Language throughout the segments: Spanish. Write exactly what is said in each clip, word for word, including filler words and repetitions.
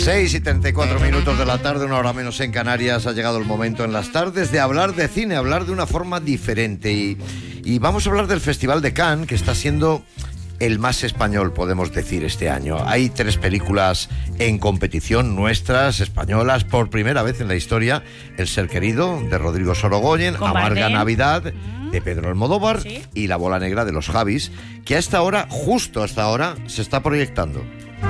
seis y treinta y cuatro minutos de la tarde, una hora menos en Canarias. Ha llegado el momento en las tardes de hablar de cine, hablar de una forma diferente. Y, y vamos a hablar del Festival de Cannes, que está siendo el más español, podemos decir, este año. Hay tres películas en competición nuestras, españolas, por primera vez en la historia. El Ser Querido, de Rodrigo Sorogoyen, Amarga Navidad, de Pedro Almodóvar, ¿sí? Y La Bola Negra, de los Javis, que a esta hora, justo a esta hora, se está proyectando.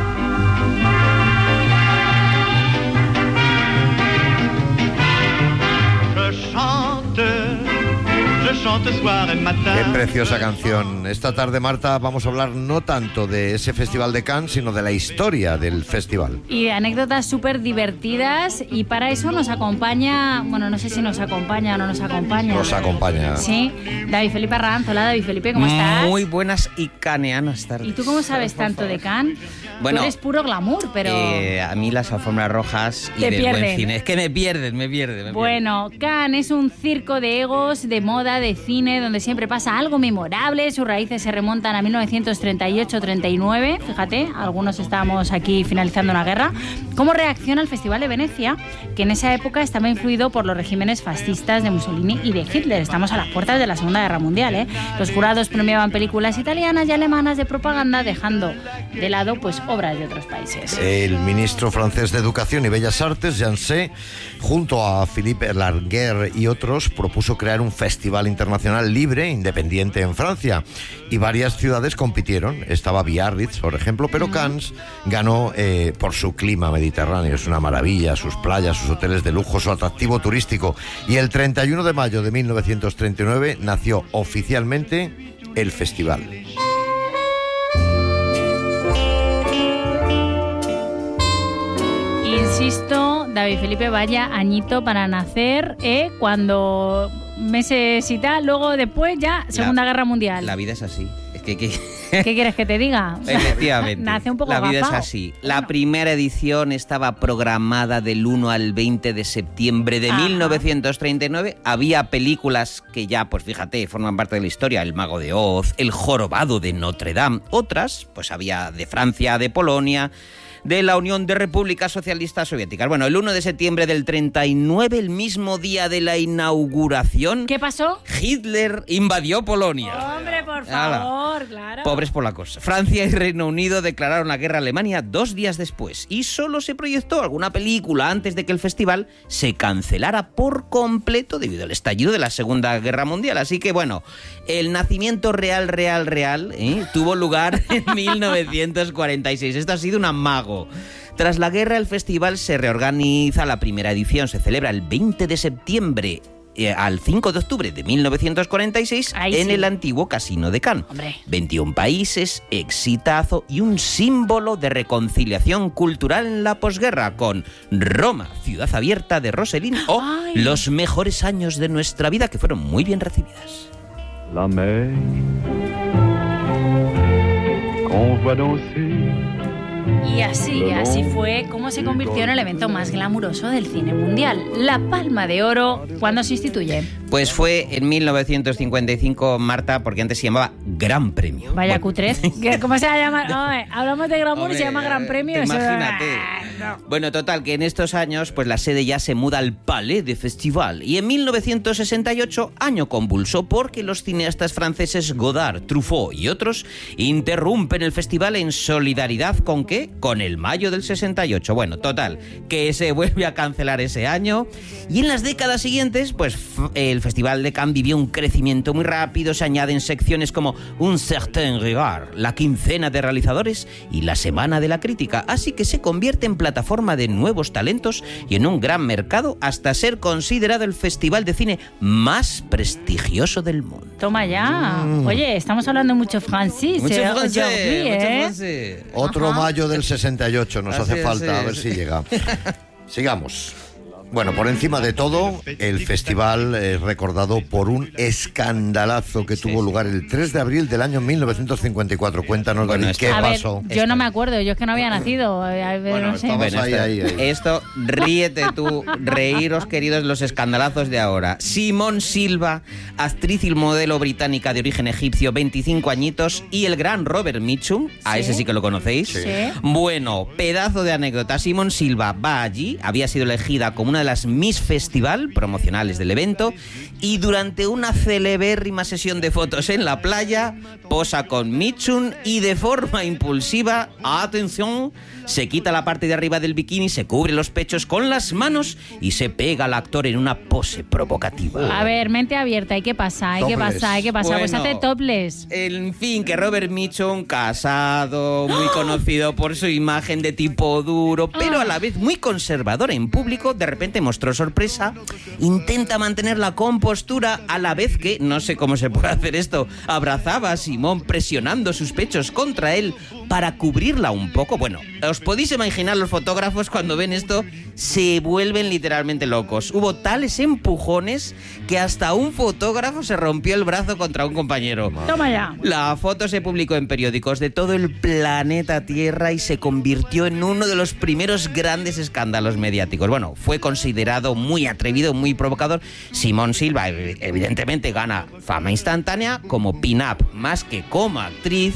Qué preciosa canción. Esta tarde, Marta, vamos a hablar no tanto de ese Festival de Cannes, sino de la historia del festival. Y de anécdotas súper divertidas, y para eso nos acompaña, bueno, no sé si nos acompaña o no nos acompaña. Nos acompaña. Sí, David Felipe Arranz. Hola, David Felipe, ¿cómo estás? Muy buenas y caneanas tardes. ¿Y tú cómo sabes tanto de Cannes? Bueno, tú eres puro glamour, pero... Eh, a mí las alfombras rojas y Te del pierden. buen cine. Es que me pierden, me pierden. Me bueno, pierden. Cannes es un circo de egos, de moda, de cine, donde siempre pasa algo memorable. Sus raíces se remontan a mil novecientos treinta y ocho treinta y nueve. Fíjate, algunos estábamos aquí finalizando una guerra. ¿Cómo reacciona el Festival de Venecia, que en esa época estaba influido por los regímenes fascistas de Mussolini y de Hitler? Estamos a las puertas de la Segunda Guerra Mundial, ¿eh? Los jurados premiaban películas italianas y alemanas de propaganda, dejando de lado pues obras de otros países. El ministro francés de Educación y Bellas Artes, Jean Zay, junto a Philippe Larguer y otros, propuso crear un festival internacional libre, independiente en Francia, y varias ciudades compitieron. Estaba Biarritz, por ejemplo, pero Cannes ganó eh, por su clima mediterráneo. Es una maravilla, sus playas, sus hoteles de lujo, su atractivo turístico. Y el treinta y uno de mayo de mil novecientos treinta y nueve nació oficialmente el festival. Insisto, David Felipe, vaya añito para nacer, ¿eh? Cuando meses y tal, luego después ya Segunda la, Guerra Mundial. La vida es así. Es que, que... ¿Qué quieres que te diga? O sea, efectivamente. Nace un poco La vida gafao. es así. La primera edición estaba programada del uno al veinte de septiembre de Ajá. mil novecientos treinta y nueve. Había películas que ya, pues fíjate, forman parte de la historia. El Mago de Oz, El Jorobado de Notre Dame. Otras, pues había de Francia, de Polonia, de la Unión de Repúblicas Socialistas Soviéticas. Bueno, el uno de septiembre del treinta y nueve, el mismo día de la inauguración... ¿Qué pasó? Hitler invadió Polonia. Hombre, por Ala. favor, claro. Pobres polacos. Francia y Reino Unido declararon la guerra a Alemania dos días después, y solo se proyectó alguna película antes de que el festival se cancelara por completo debido al estallido de la Segunda Guerra Mundial. Así que bueno, el nacimiento real, real, real ¿eh? tuvo lugar en mil novecientos cuarenta y seis. Esto ha sido un amago. Tras la guerra, el festival se reorganiza. La primera edición se celebra el veinte de septiembre eh, al cinco de octubre de mil novecientos cuarenta y seis Ahí en sí. el antiguo Casino de Cannes. Hombre. veintiún países, exitazo y un símbolo de reconciliación cultural en la posguerra, con Roma, ciudad abierta de Rossellini, o Ay. Los mejores años de nuestra vida, que fueron muy bien recibidas. La mer qu'on voit danser. Y así, así fue como se convirtió en el evento más glamuroso del cine mundial. La Palma de Oro, ¿cuándo se instituye? Pues fue en mil novecientos cincuenta y cinco, Marta, porque antes se llamaba Gran Premio. Vaya Bueno. cutrez. ¿Cómo se va a llamar? Oye, hablamos de glamour y se llama Gran Premio. Eso- Imagínate. Ah, no. Bueno, total, que en estos años pues la sede ya se muda al Palais de Festival. Y en mil novecientos sesenta y ocho, año convulso, porque los cineastas franceses Godard, Truffaut y otros interrumpen el festival en solidaridad con ¿qué? Con el mayo del sesenta y ocho. Bueno, total, que se vuelve a cancelar ese año. Y en las décadas siguientes, pues f- el Festival de Cannes vivió un crecimiento muy rápido. Se añaden secciones como Un certain regard, la quincena de realizadores y la semana de la crítica. Así que se convierte en plataforma de nuevos talentos y en un gran mercado, hasta ser considerado el festival de cine más prestigioso del mundo. Toma ya. Oye, estamos hablando mucho francés. Mucho eh, francés, aujourd'hui, mucho ¿eh? francés. Otro Ajá. mayo del sesenta y ocho nos Así hace es, falta, sí, a ver sí. si llega. Sigamos. Bueno, por encima de todo, el festival es recordado por un escandalazo que Sí, tuvo sí. lugar el tres de abril del año mil novecientos cincuenta y cuatro. Cuéntanos, Bueno, David, esto- ¿qué A ver, pasó? yo no me acuerdo, yo es que no había nacido. eh, a ver, Bueno, no sé. estaba- Bueno, ahí, esto, ahí, ahí. esto, ríete tú, reíros queridos los escandalazos de ahora. Simone Silva, actriz y modelo británica de origen egipcio, veinticinco añitos, y el gran Robert Mitchum, a Sí. ese sí que lo conocéis. Sí. Bueno, pedazo de anécdota. Simone Silva va allí, había sido elegida como una de las Miss Festival promocionales del evento, y durante una celebérrima sesión de fotos en la playa, posa con Mitchum y de forma impulsiva, atención, se quita la parte de arriba del bikini, se cubre los pechos con las manos y se pega al actor en una pose provocativa. A ver, mente abierta, ¿y qué pasa? ¿Y qué Topless. pasa? ¿Y qué pasa? Pues Bueno. hace topless. En fin, que Robert Mitchum, casado, muy conocido por su imagen de tipo duro, pero a la vez muy conservador en público, de repente mostró sorpresa, intenta mantener la compostura a la vez que, no sé cómo se puede hacer esto, abrazaba a Simón presionando sus pechos contra él para cubrirla un poco. Bueno, os podéis imaginar los fotógrafos cuando ven esto, se vuelven literalmente locos. Hubo tales empujones que hasta un fotógrafo se rompió el brazo contra un compañero. Toma ya. La foto se publicó en periódicos de todo el planeta Tierra y se convirtió en uno de los primeros grandes escándalos mediáticos. Bueno, fue considerado muy atrevido, muy provocador. Simone Silva, ev- evidentemente, gana fama instantánea como pin-up más que como actriz.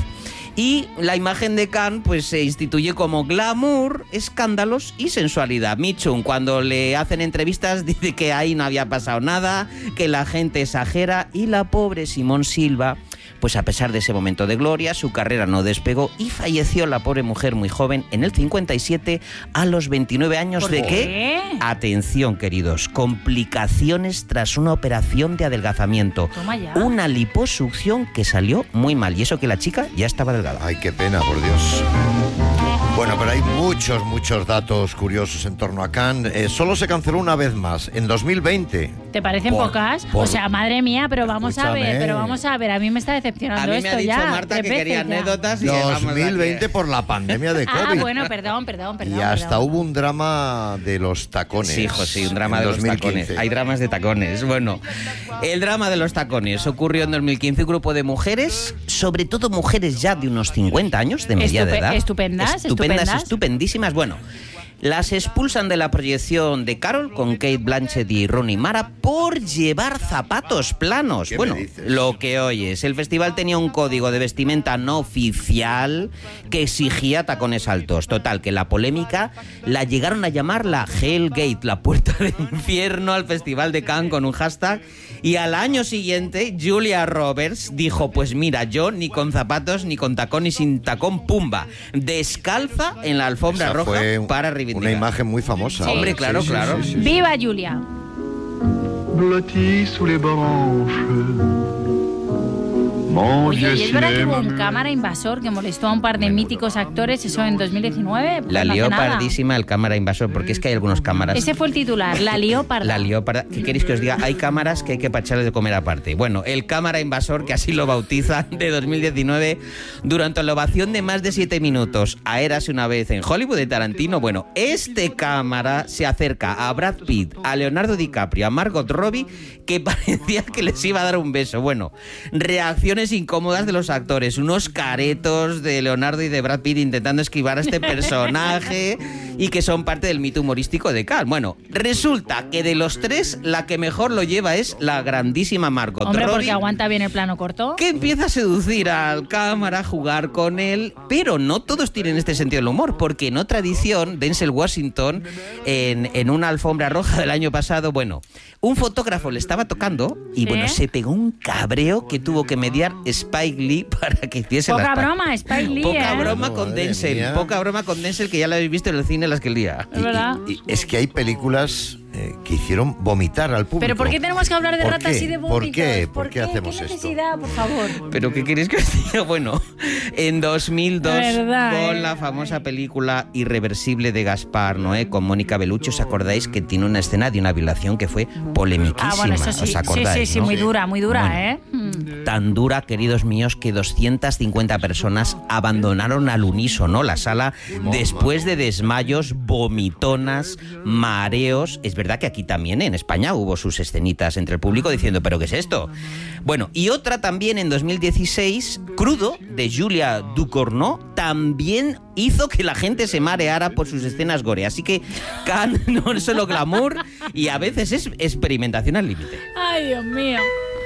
Y la imagen de Cannes pues se instituye como glamour, escándalos y sensualidad. Mitchum, cuando le hacen entrevistas, dice que ahí no había pasado nada, que la gente exagera, y la pobre Simone Silva, pues a pesar de ese momento de gloria, su carrera no despegó y falleció la pobre mujer muy joven en el cincuenta y siete a los veintinueve años. ¿Por ¿De qué? qué? Atención, queridos, complicaciones tras una operación de adelgazamiento. Toma ya. Una liposucción que salió muy mal, y eso que la chica ya estaba delgada. Ay, qué pena, por Dios. Bueno, pero hay muchos, muchos datos curiosos en torno a Cannes. Eh, solo se canceló una vez más, en dos mil veinte. ¿Te parecen Por- pocas? por- O sea, madre mía, pero vamos a ver, Escúchame. pero vamos a ver. A mí me está decepcionando A mí me esto ha dicho ya. Marta tres que veces quería ya. anécdotas y llegamos dos mil veinte aquí. por la pandemia de Ah, COVID. bueno, perdón, perdón, perdón. y hasta perdón. hubo un drama de los tacones. Sí, hijo, sí, un drama en de los dos mil quince. tacones. Hay dramas de tacones. Bueno, el drama de los tacones ocurrió en dos mil quince. Un grupo de mujeres, sobre todo mujeres ya de unos cincuenta años, de media Estupe- de edad. estupendas, Estupendas, estupendas. estupendísimas. Bueno, las expulsan de la proyección de Carol con Kate Blanchett y Rooney Mara por llevar zapatos planos. ¿Qué me Bueno, dices? lo que oyes. El festival tenía un código de vestimenta no oficial que exigía tacones altos. Total, que la polémica la llegaron a llamar la Hellgate, la puerta del infierno, al Festival de Cannes con un hashtag. Y al año siguiente, Julia Roberts dijo, pues mira, yo ni con zapatos, ni con tacón, ni sin tacón, pumba, descalza en la alfombra Esa roja fue para reivindicar. una imagen muy famosa. Sí. Hombre, claro, claro. ¡Viva Julia! blotti sous les branches. Mon Oye, vieux ¿y es verdad que hubo cinéma un muet. cámara invasor que molestó a un par de míticos actores, eso en dos mil diecinueve? Pues La no hace lió nada. pardísima el cámara invasor, porque es que hay algunos cámaras... Ese fue el titular, la lió parda. La lió parda. ¿Qué queréis que os diga? Hay cámaras que hay que pacharles de comer aparte. Bueno, el cámara invasor, que así lo bautizan, de dos mil diecinueve, durante la ovación de más de siete minutos a Érase una vez en Hollywood de Tarantino, bueno, este cámara se acerca a Brad Pitt, a Leonardo DiCaprio, a Margot Robbie, que parecía que les iba a dar un beso. Bueno, reacciones incómodas de los actores, unos caretos de Leonardo y de Brad Pitt intentando esquivar a este personaje y que son parte del mito humorístico de Cannes. Bueno, resulta que de los tres, la que mejor lo lleva es la grandísima Margot Hombre, Robbie, porque aguanta bien el plano corto. que empieza a seducir al cámara, a jugar con él, pero no todos tienen este sentido del humor, porque en otra edición, Denzel Washington, en, en una alfombra roja del año pasado, bueno, un fotógrafo le estaba tocando y ¿Sí? bueno, se pegó un cabreo que tuvo que mediar Spike Lee para que hiciese Poca las pa- broma, Spike Lee, Poca ¿eh? broma con Madre Denzel, mía. poca broma con Denzel, que ya la habéis visto en el cine las que el día. Es verdad. Y, y es que hay películas eh, que hicieron vomitar al público. Pero ¿por qué tenemos que hablar de ¿Por ratas qué? y de ¿Por vómitos? qué? ¿Por qué hacemos ¿Qué esto? necesidad, por favor? Pero ¿qué queréis que os diga? Bueno, en dos mil dos, De verdad, con ¿eh? la famosa película Irreversible de Gaspar Noé, con Mónica Bellucci, ¿os acordáis que tiene una escena de una violación que fue polemiquísima? Ah, bueno, eso sí. ¿Os Sí, acordáis? sí, sí, no? muy dura, muy dura, Bueno, ¿eh? Mm. Tan dura, queridos míos, que doscientas cincuenta personas abandonaron al unísono la sala después de desmayos, vomitonas, mareos. Es verdad verdad que aquí también, en España, hubo sus escenitas entre el público diciendo, ¿pero qué es esto? Bueno, y otra también en dos mil dieciséis, Crudo, de Julia Ducournau, también hizo que la gente se mareara por sus escenas gore. Así que Cannes no es solo glamour y a veces es experimentación al límite. Ay, Dios mío.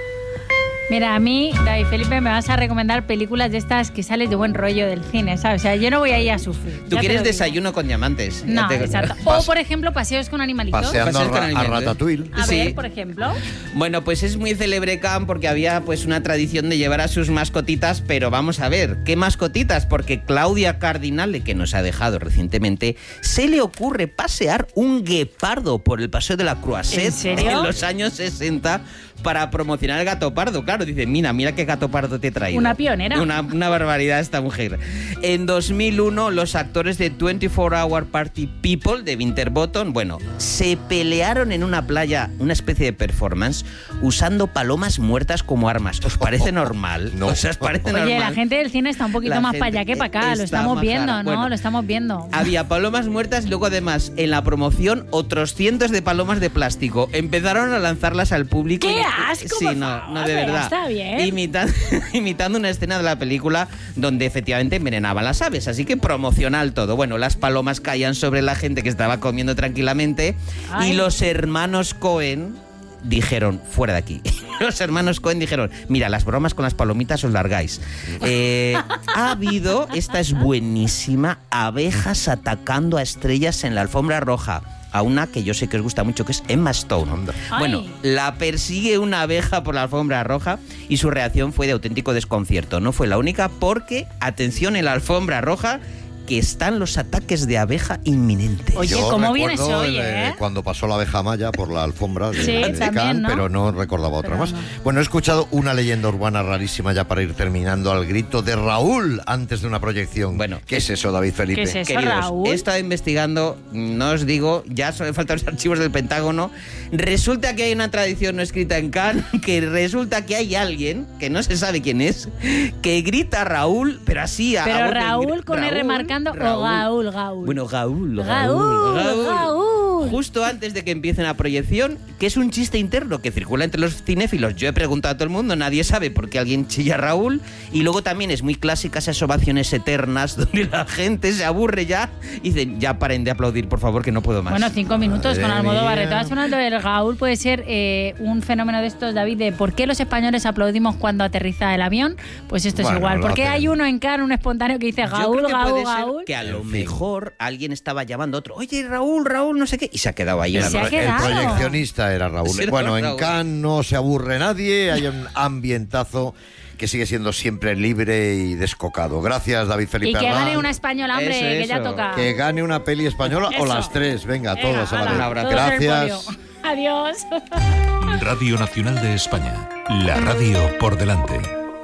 Mira, a mí, David Felipe, me vas a recomendar películas de estas que sales de buen rollo del cine, ¿sabes? O sea, yo no voy a ir a sufrir. Tú quieres digo. Desayuno con diamantes. No, te... exacto. O, por ejemplo, paseos con animalitos. Paseando Paseos a, con ra- a animales. Ratatouille. A Sí. ver, por ejemplo. Bueno, pues es muy célebre Cannes porque había pues una tradición de llevar a sus mascotitas, pero vamos a ver, ¿qué mascotitas? Porque Claudia Cardinale, que nos ha dejado recientemente, se le ocurre pasear un guepardo por el Paseo de la Croisette ¿En serio? en los años sesenta para promocionar el gato pardo. Claro, dice, mira, mira qué gato pardo te he traído. Una pionera. Una, una barbaridad esta mujer. En dos mil uno, los actores de veinticuatro hour Party People de Winterbottom, bueno, se pelearon en una playa, una especie de performance, usando palomas muertas como armas. ¿Os parece normal? No. O sea, ¿os parece Oye, normal? la gente del cine está un poquito La más gente para allá que para acá. Lo está estamos más viendo, rara. ¿no? Bueno. Lo estamos viendo. Había palomas muertas y luego además en la promoción otros cientos de palomas de plástico. Empezaron a lanzarlas al público. ¡Qué y- asco, Sí, por no, favor! no, de verdad. Está bien. Imitando, imitando una escena de la película donde efectivamente envenenaban las aves. Así que promocional todo. Bueno, las palomas caían sobre la gente que estaba comiendo tranquilamente. Ay. Y los hermanos Cohen dijeron, fuera de aquí. Los hermanos Cohen dijeron, mira, las bromas con las palomitas os largáis. Eh, ha habido, esta es buenísima, abejas atacando a estrellas en la alfombra roja. A una que yo sé que os gusta mucho, que es Emma Stone. Anda. Bueno, Ay. la persigue una abeja por la alfombra roja y su reacción fue de auténtico desconcierto. No fue la única porque, atención, en la alfombra roja, que están los ataques de abeja inminentes. Oye, Yo ¿cómo vienes recuerdo hoy, el, eh? cuando pasó la abeja maya por la alfombra de, Sí, de también, Cannes, ¿no? pero no recordaba otra Pero más. no. Bueno, he escuchado una leyenda urbana rarísima ya para ir terminando, al grito de Raúl antes de una proyección. Bueno, ¿qué es eso, David Felipe? ¿Qué es eso? Queridos, Raúl. he estado investigando, no os digo, ya solo faltan los archivos del Pentágono. Resulta que hay una tradición no escrita en Cannes, que resulta que hay alguien, que no se sabe quién es, que grita Raúl, pero así a a Pero voz de Raúl gri- con R Raúl, marcando o Gaúl, Gaúl. Bueno, Gaúl, Gaúl, Gaúl, Gaúl. Justo antes de que empiece una proyección, que es un chiste interno que circula entre los cinéfilos. Yo he preguntado a todo el mundo, nadie sabe por qué alguien chilla a Raúl. Y luego también es muy clásica esas ovaciones eternas donde la gente se aburre ya y dicen, ya paren de aplaudir, por favor, que no puedo más. Bueno, cinco minutos Madre con Almodóvar. mía. De todas formas, lo del Gaúl puede ser eh, un fenómeno de estos, David, de por qué los españoles aplaudimos cuando aterriza el avión. Pues esto Bueno, es igual. lo ¿Por qué hacen. hay uno en Cannes, un espontáneo que dice Yo Gaúl, creo que Gaúl, puede ser Gaúl? que a lo En fin. mejor alguien estaba llamando a otro, oye, Raúl, Raúl, no sé qué, y se ha quedado ahí. Y en la se ha proyección. El quedado. proyeccionista era Raúl. Sí, era Bueno, en Raúl. Cannes no se aburre nadie, hay un ambientazo que sigue siendo siempre libre y descocado. Gracias, David Y Felipe que Arranz. gane una española, hombre, Eso, que ya eso. toca. Que gane una peli española o Eso. las tres. Venga, Venga, todas a la ala, vez. Un abrazo. todos en el Gracias. podio. Adiós. Radio Nacional de España. La radio por delante.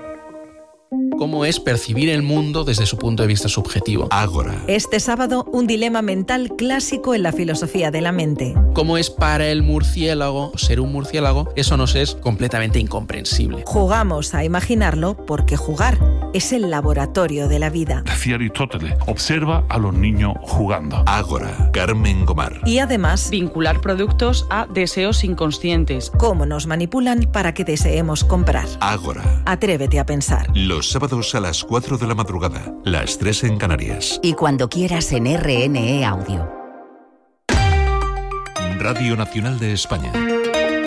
Cómo es percibir el mundo desde su punto de vista subjetivo. Ágora. Este sábado, un dilema mental clásico en la filosofía de la mente. Cómo es para el murciélago ser un murciélago, eso nos es completamente incomprensible. Jugamos a imaginarlo porque jugar es el laboratorio de la vida. Decía Aristóteles, observa a los niños jugando. Ágora. Carmen Gomar. Y además, Vincular productos a deseos inconscientes. cómo nos manipulan para que deseemos comprar. Ágora. Atrévete a pensar. Los sábados a las cuatro de la madrugada. Las tres en Canarias. Y cuando quieras en R N E Audio. Radio Nacional de España.